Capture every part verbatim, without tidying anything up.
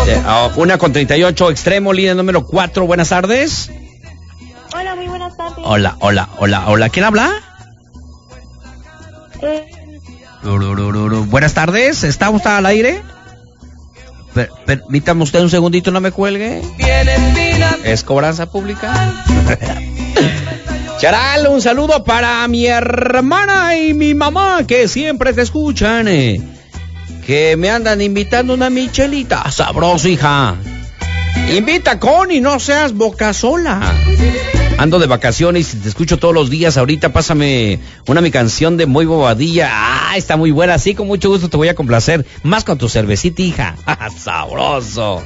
Eh, oh, una con treinta y ocho, extremo, línea número cuatro. Buenas tardes. Hola, muy buenas tardes. Hola, hola, hola, hola. ¿Quién habla? Eh, Buenas tardes. ¿Está usted al aire? Per permítame usted un segundito, no me cuelgue. ¿Es cobranza pública? Charal, un saludo para mi hermana y mi mamá que siempre te escuchan. Eh, que me andan invitando una michelita. Sabroso, hija. Invita con y no seas boca sola. Ando de vacaciones y te escucho todos los días. Ahorita pásame una mi canción de Muy Bobadilla. Ah, está muy buena. Sí, con mucho gusto te voy a complacer. Más con tu cervecita, hija. Sabroso.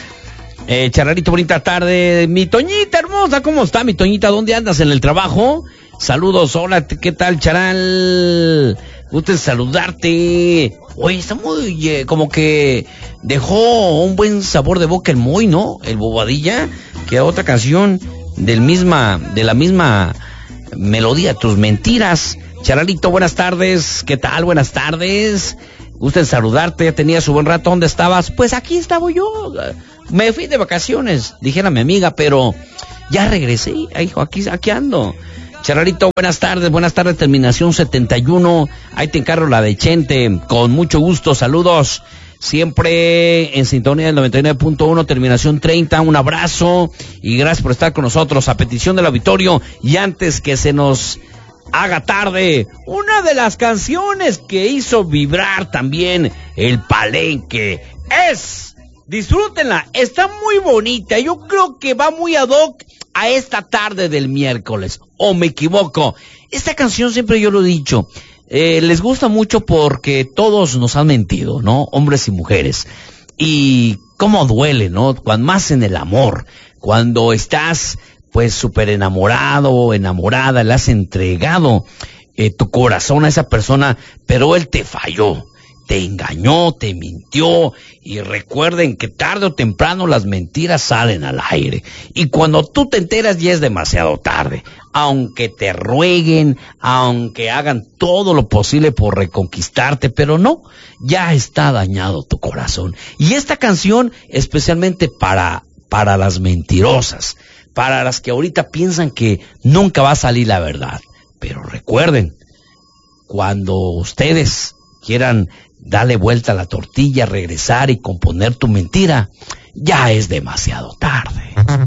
Eh, Charalito, bonita tarde. Mi Toñita hermosa, ¿cómo está mi Toñita? ¿Dónde andas? ¿En el trabajo? Saludos, hola, ¿qué tal, Charal? Gusto en saludarte. Oye, está muy, eh, como que dejó un buen sabor de boca el Moy, ¿no? El Bobadilla, que otra canción del misma, de la misma melodía, Tus Mentiras. Charalito, buenas tardes, ¿qué tal? Buenas tardes. Gusto en saludarte, ya tenía su buen rato. ¿Dónde estabas? Pues aquí estaba yo. Me fui de vacaciones, dijera mi amiga, pero ya regresé. Ay, hijo, aquí, aquí ando. Charalito, buenas tardes, buenas tardes, terminación setenta y uno. Ahí te encargo la de Chente, con mucho gusto, saludos. Siempre en sintonía del noventa y nueve punto uno, terminación treinta, un abrazo y gracias por estar con nosotros a petición del auditorio. Y antes que se nos haga tarde, una de las canciones que hizo vibrar también el Palenque es, disfrútenla, está muy bonita, yo creo que va muy ad hoc a esta tarde del miércoles, o me equivoco. Esta canción siempre yo lo he dicho, eh, les gusta mucho porque todos nos han mentido, ¿no? Hombres y mujeres. Y cómo duele, ¿no? Cuando más en el amor, cuando estás pues súper enamorado o enamorada, le has entregado eh, tu corazón a esa persona, pero él te falló, te engañó, te mintió, y recuerden que tarde o temprano las mentiras salen al aire, y cuando tú te enteras ya es demasiado tarde, aunque te rueguen, aunque hagan todo lo posible por reconquistarte, pero no, ya está dañado tu corazón. Y esta canción especialmente para, para las mentirosas, para las que ahorita piensan que nunca va a salir la verdad. Pero recuerden, cuando ustedes quieran darle vuelta a la tortilla, regresar y componer tu mentira, ya es demasiado tarde.